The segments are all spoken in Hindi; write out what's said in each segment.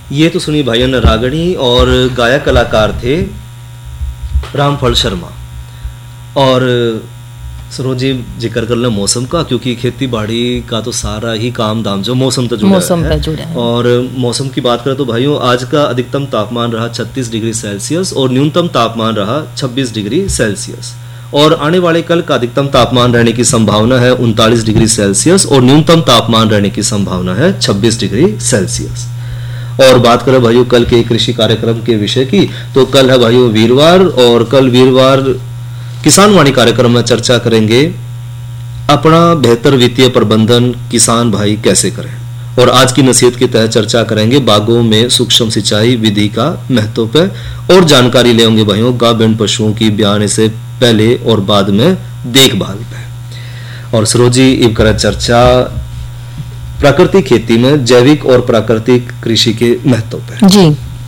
ये तो सुनी भाइयों ने रागणी, और गायक कलाकार थे रामफल शर्मा। और सरोज जी जिक्र कर लें मौसम का, क्योंकि खेती बाड़ी का तो सारा ही काम दाम जो मौसम से जुड़ा है। और मौसम की बात करें तो भाइयों आज का अधिकतम तापमान रहा 36 डिग्री सेल्सियस और न्यूनतम तापमान रहा 26 डिग्री सेल्सियस। और आने वाले कल का अधिकतम तापमान रहने की संभावना है 39 डिग्री सेल्सियस और न्यूनतम तापमान रहने की संभावना है 26 डिग्री सेल्सियस। और बात करें भाइयों कल के कृषि कार्यक्रम के विषय की, तो कल है भाइयों वीरवार, और कल वीरवार किसान वाणी कार्यक्रम में चर्चा करेंगे अपना बेहतर वित्तीय प्रबंधन किसान भाई कैसे करें। और आज की नसीहत के तहत चर्चा करेंगे बागों में सूक्ष्म सिंचाई विधि का महत्व पे, और जानकारी लेंगे भाइयों गाय बैल पशुओं की ब्याने से पहले और बाद में देखभाल पे। और सरोजी इब कर चर्चा प्राकृतिक खेती में जैविक और प्राकृतिक कृषि के महत्व पे। जी,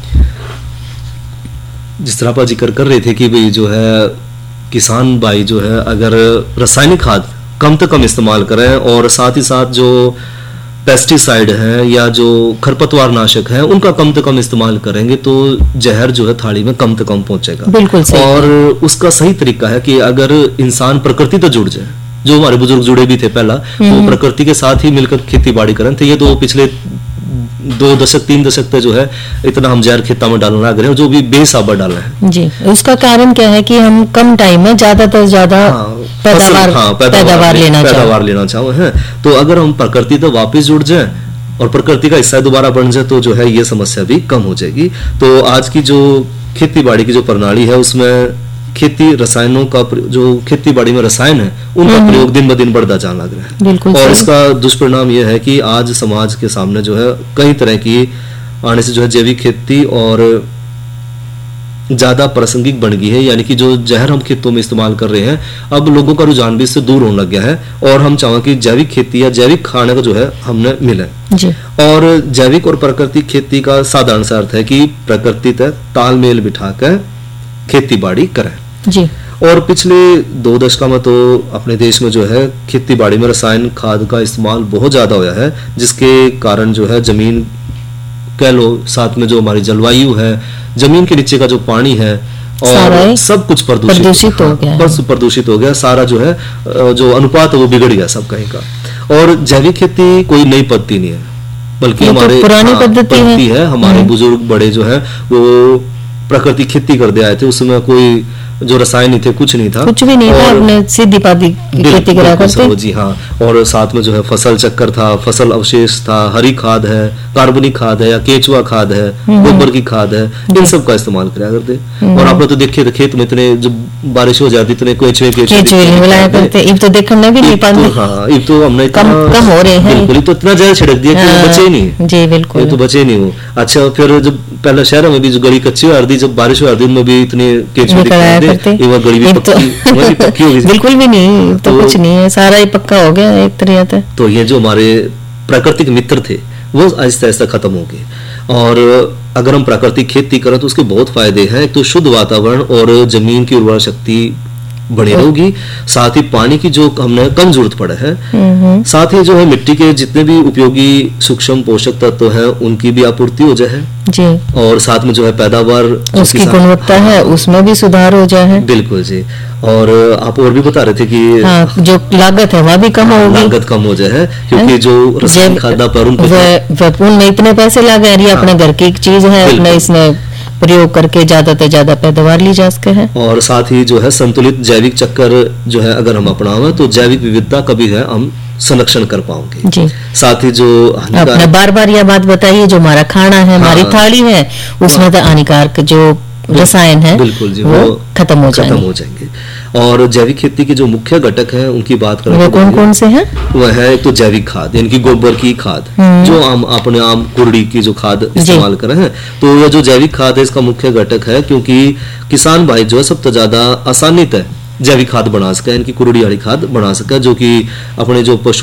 जिस तरह आप जिक्र कर रहे थे कि भाई जो है किसान भाई जो है अगर रासायनिक खाद कम से कम इस्तेमाल करें और साथ ही साथ जो पेस्टिसाइड है या जो खरपतवार नाशक है उनका कम से कम इस्तेमाल करेंगे तो जहर जो है थाली में कम से कम पहुंचेगा। बिल्कुल सही। और उसका सही तरीका है कि अगर इंसान प्रकृति तो जुड़ जाए, जो हमारे बुजुर्ग जुड़े भी थे पहला, वो प्रकृति के साथ ही मिलकर खेती बाड़ी करें थे। ये तो पिछले 2 दशक 3 दशक पे जो है इतना हम जहर खेता में डालना लग रहे हैं, जो भी बेसाबर डाल रहे हैं। जी, उसका कारण क्या है कि हम कम टाइम में ज्यादा से ज्यादा पैदावार लेना चाहो हैं। तो अगर हम प्रकृति तो वापस जुड़ जाए और प्रकृति का हिस्सा दोबारा बन जाए तो जो है ये समस्या भी कम हो जाएगी। तो आज की जो खेती बाड़ी की जो प्रणाली है उसमें खेती रसायनों का जो खेती बाड़ी में रसायन है उनका प्रयोग दिन ब दिन बढ़ता जाने लग रहा है। और इसका दुष्परिणाम यह है कि आज समाज के सामने जो है कई तरह की आने से जो है जैविक खेती और ज्यादा प्रासंगिक बन गई है। यानी कि जो जहर हम खेतों में इस्तेमाल कर रहे हैं अब लोगों का रुझान भी इससे दूर होने लग गया है और हम चाहें कि जैविक खेती या जैविक खाने का जो है हमने मिले जी। और जैविक और प्राकृतिक खेती का साधारण सा अर्थ है कि प्रकृति तक तालमेल बिठाकर खेती बाड़ी करें जी। और पिछले 2 दशकों में तो अपने देश में जो है खेती बाड़ी में रसायन खाद का इस्तेमाल बहुत ज्यादा हुआ है, जिसके कारण जो है जमीन कह लो, साथ में जो हमारी जलवायु है, जमीन के नीचे का जो पानी है और सब कुछ प्रदूषित हो गया, बस प्रदूषित हो गया। सारा जो है जो अनुपात है वो बिगड़ गया सब कहीं का। और जैविक खेती कोई नई पद्धति नहीं है, बल्कि हमारे पुरानी पद्धति है। हमारे बुजुर्ग बड़े जो है वो प्राकृतिक खेती कर दे आए थे, उसमें कोई जो रसायन नहीं थे, कुछ नहीं था, कुछ भी नहीं था, अपने सीधी पादी खेती करा करते जी हाँ। और साथ में जो है फसल चक्कर था, फसल अवशेष था, हरी खाद है, कार्बनिक खाद है या केचुआ खाद है, गोबर की खाद है, इन सब का इस्तेमाल करा करते। और आपने तो देखे खेत में इतने जो बारिश हो जाती इतने केचुए मिलाया करते, इब तो देखने भी नहीं पाते। हाँ, इब तो हमने कम हो रहे हैं, बिल्कुल तो इतना जहर छिड़क दिया कि बचे ही नहीं जी, बिल्कुल तो बचे नहीं हो। अच्छा, फिर जब पहले शहरों में भी जो गली कच्ची हो दी, जब बारिश हो दी उनमें भी इतने केचुए बिल्कुल भी नहीं, तो कुछ नहीं है, सारा ही पक्का हो गया एक तरह से। तो ये जो हमारे प्राकृतिक मित्र थे वो आहिस्ता आहिस्ता खत्म हो गए। और अगर हम प्राकृतिक खेती करें तो उसके बहुत फायदे हैं। एक तो शुद्ध वातावरण और जमीन की उर्वरा शक्ति बनी रहेगी, साथ ही पानी की जो हमने कम जरूरत पड़े है, साथ ही जो है मिट्टी के जितने भी उपयोगी सूक्ष्म पोषक तत्व हैं उनकी भी आपूर्ति हो जाए जी। और साथ में जो है पैदावार उसकी गुणवत्ता है उसमें भी सुधार हो जाए। बिल्कुल जी। और आप और भी बता रहे थे कि जो लागत है वह भी कम होगी, लागत कम हो जाए, क्योंकि जो रसायन खाद पर में इतने पैसे लगे, अपने घर की एक चीज है, अपने इसमें प्रयोग करके ज्यादा से ज्यादा पैदावार ली जा सके है। और साथ ही जो है संतुलित जैविक चक्कर जो है अगर हम अपनावें तो जैविक विविधता कभी है हम संरक्षण कर पाओगे जी। साथ ही जो आपने बार-बार यह बात बताई, जो हमारा खाना है, हमारी थाली है, उसमें तो हानिकारक जो रसायन है बिल्कुल जी वो खत्म हो जाएंगे। और जैविक खेती के जो मुख्य घटक हैं उनकी बात करें वो कौन-कौन से हैं? वह है एक तो जैविक खाद, यानी कि गोबर की खाद, जो हम अपने आम कुरड़ी की जो खाद इस्तेमाल कर रहे हैं, तो यह जो जैविक खाद है इसका मुख्य घटक है, क्योंकि किसान भाई जो है सबसे ज्यादा आसानी तय जैविक खाद बना सके, इनकी कुरड़ी वाली खाद बना सके, जो कि अपने जो पशु